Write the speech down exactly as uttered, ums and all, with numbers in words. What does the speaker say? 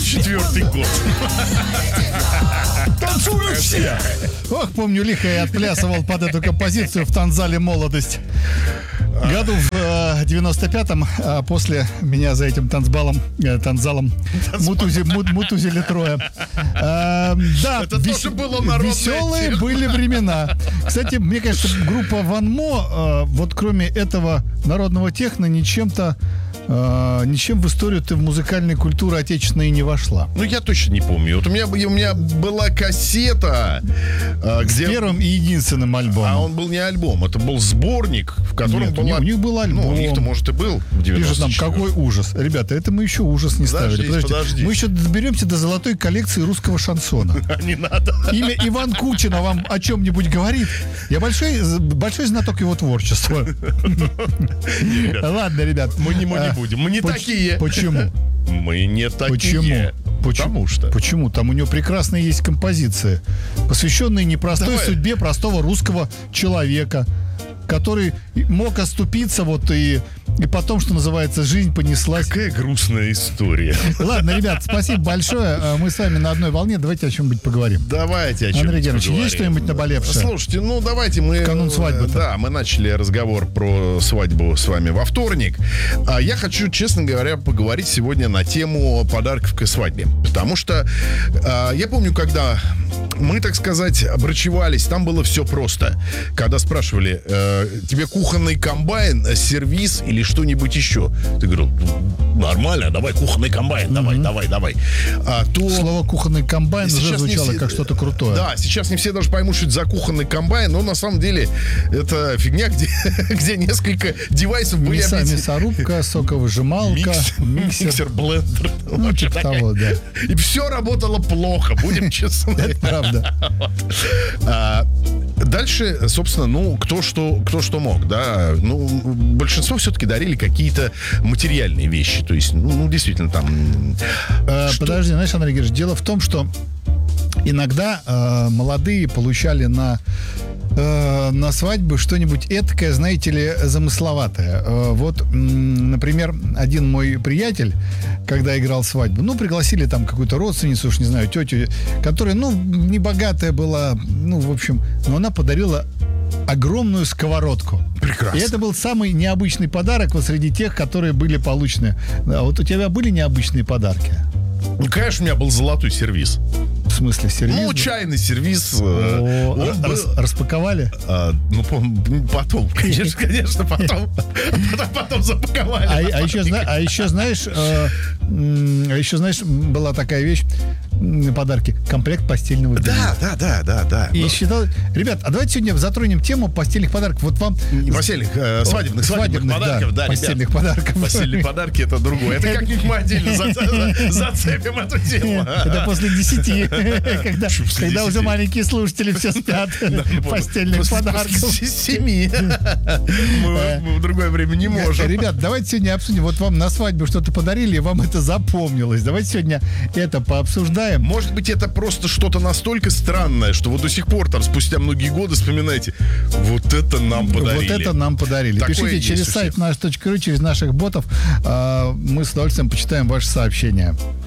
четвертый год. Танцуют все. Ох, помню, лихо я отплясывал под эту композицию в танцзале «Молодость». Году в э, девяносто пятом, а после меня за этим танцбалом, э, танцзалом мутузи, мут, мутузили трое. Э, да, это вес, тоже было народное веселые тело. были времена. Кстати, мне кажется, группа Ван Мо, э, вот кроме этого народного техно, ничем-то Uh, ничем в историю-то в музыкальной культуры отечественной не вошла. Ну, я точно не помню. Вот у меня, у меня была кассета, с где... первым и единственным альбомом. А он был не альбом, это был сборник, в котором Нет, была... у них был альбом. Ну, у них-то, может, и был в девяносто четвёртом. Пишет нам, какой ужас. Ребята, это мы еще ужас не ставили. Подождите, Подождите. подождите. Мы еще доберемся до золотой коллекции русского шансона. Не надо. Имя Иван Кучина вам о чем-нибудь говорит? Я большой, большой знаток его творчества. Ладно, ребят. Мы не будем. Мы не такие. Почему? Мы не такие. Почему? Потому что. Почему? Там у него прекрасная есть композиция, посвященная непростой Давай. судьбе простого русского человека, который мог оступиться вот и, и потом, что называется, жизнь понеслась. Какая грустная история. Ладно, ребят, спасибо большое. Мы с вами на одной волне. Давайте о чем-нибудь поговорим. Давайте о чем-нибудь Андрей Германович, поговорим. есть что-нибудь наболевшее? Слушайте, ну давайте мы... Канун свадьбы. Да, мы начали разговор про свадьбу с вами во вторник. А я хочу, честно говоря, поговорить сегодня на тему подарков к свадьбе. Потому что а, я помню, когда мы, так сказать, обрачевались, там было все просто. Когда спрашивали, э, тебе кухонный комбайн, сервиз или что-нибудь еще? Ты говорил, нормально, давай кухонный комбайн, давай, mm-hmm. давай, давай. А, то... Слово кухонный комбайн уже звучало все... как что-то крутое. Да, сейчас не все даже поймут, что это за кухонный комбайн, но на самом деле это фигня, где, где несколько девайсов были Мясо, объединены. Мясорубка, соковыжималка, Микс, миксер. миксер, блендер. Ну, типа того, да. И все работало плохо, будем честны. Это правда. А, дальше, собственно, ну, кто что, кто что мог, да. Ну, большинство все-таки дарили какие-то материальные вещи. То есть, ну, действительно, там... А, что... Подожди, знаешь, Андрей Георгиевич, дело в том, что иногда э, молодые получали на э, на свадьбу что-нибудь эткое, знаете ли, замысловатое. Э, вот, м, например, один мой приятель, когда играл свадьбу, ну, пригласили там какую-то родственницу, уж не знаю, тетю, которая, ну, небогатая была, ну, в общем, но она подарила огромную сковородку. Прекрасно. И это был самый необычный подарок вот среди тех, которые были получены. А вот у тебя были необычные подарки? Ну, конечно, у меня был золотой сервиз. В смысле, сервиз? Ну, чайный сервиз. О, он рас, был... Распаковали? А, ну, потом, конечно, конечно, потом. Потом, потом запаковали. А, а, еще, а еще, знаешь, э, а еще, знаешь, была такая вещь, подарки, комплект постельного белья. Да, да, да, да, да. И но... считал... Ребят, а давайте сегодня затронем тему постельных подарков. Вот вам... Не постельных, э, свадебных, свадебных, свадебных подарков, да, да постельных ребят. подарков. Постельные подарки — это другое. Это как-нибудь мы отдельно зацепим эту тему. Это после десяти, когда уже маленькие слушатели все спят. Постельных подарков. После семи. Мы в другое время не можем. Ребят, давайте сегодня обсудим. Вот вам на свадьбу что-то подарили, и вам это запомнилось. Давайте сегодня это пообсуждаем. Может быть, это просто что-то настолько странное, что вот до сих пор, там, спустя многие годы вспоминаете, вот это нам подарили. Вот это нам подарили. Такое Пишите через сайт наш точка ру, через наших ботов. Мы с удовольствием почитаем ваши сообщения.